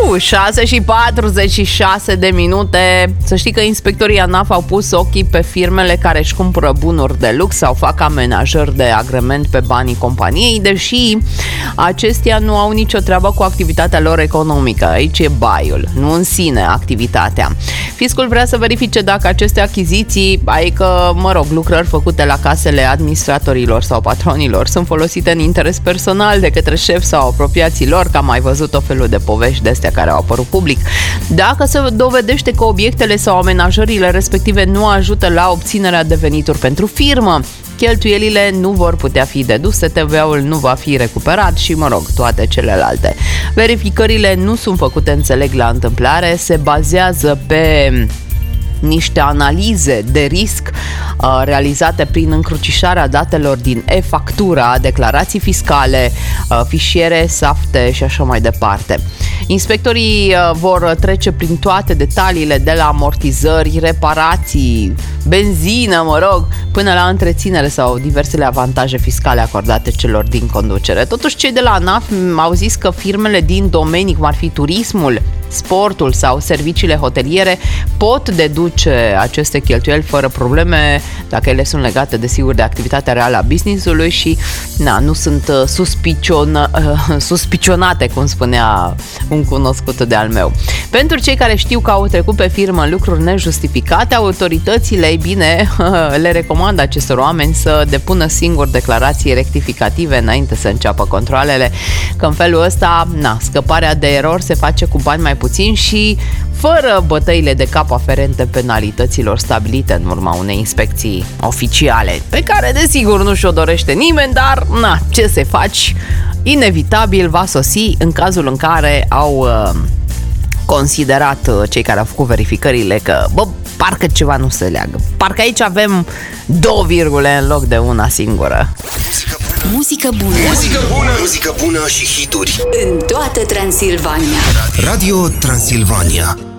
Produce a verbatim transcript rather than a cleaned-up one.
Uh, șase și patruzeci și șase de minute. Să știi că inspectorii ANAF au pus ochii pe firmele care își cumpără bunuri de lux sau fac amenajări de agrement pe banii companiei, deși acestea nu au nicio treabă cu activitatea lor economică. Aici e baiul, nu în sine activitatea. Fiscul vrea să verifice dacă aceste achiziții, adică, mă rog, lucrări făcute la casele administratorilor sau patronilor, sunt folosite în interes personal de către șef sau apropiații lor, că am mai văzut o felul de povești de astea care au apărut public. Dacă se dovedește că obiectele sau amenajările respective nu ajută la obținerea de venituri pentru firmă, cheltuielile nu vor putea fi deduse, T V-ul nu va fi recuperat și, mă rog, toate celelalte. Verificările nu sunt făcute, înțeleg, la întâmplare, se bazează pe niște analize de risc uh, realizate prin încrucișarea datelor din e-factura, declarații fiscale, uh, fișiere, safte și așa mai departe. Inspectorii uh, vor trece prin toate detaliile de la amortizări, reparații, benzină, mă rog, până la întreținere sau diversele avantaje fiscale acordate celor din conducere. Totuși, cei de la ANAF au zis că firmele din domenii cum ar fi turismul, sportul sau serviciile hoteliere pot deduce aceste cheltuieli fără probleme dacă ele sunt legate, desigur, de activitatea reală a business-ului și na, nu sunt suspicion, suspicionate, cum spunea un cunoscut de al meu. Pentru cei care știu că au trecut pe firmă lucruri nejustificate, autoritățile, ei bine, le recomandă acestor oameni să depună singur declarații rectificative înainte să înceapă controalele, că în felul ăsta, na, scăparea de erori se face cu bani mai puțin și fără bătăile de cap aferente penalităților stabilite în urma unei inspecții oficiale, pe care desigur nu și-o dorește nimeni, dar na, ce să faci, inevitabil va sosi în cazul în care au uh, considerat uh, cei care au făcut verificările că, bă, parcă ceva nu se leagă, parcă aici avem două virgule în loc de una singură. Muzică bună. Muzică bună, muzică bună și hituri în toată Transilvania. Radio Transilvania.